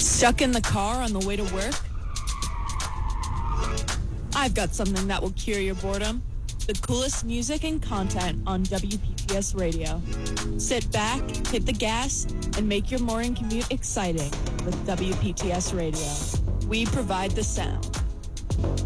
Stuck in the car on the way to work? I've got something that will cure your boredom. The coolest music and content on WPTS Radio. Sit back, hit the gas, and make your morning commute exciting with WPTS Radio. We provide the sound.